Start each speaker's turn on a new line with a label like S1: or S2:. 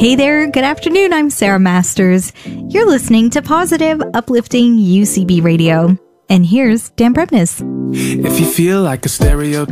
S1: Hey there, good afternoon. I'm Sarah Masters. You're listening to Positive, Uplifting UCB Radio. And here's Dan Bremnes.
S2: If you feel like a stereotype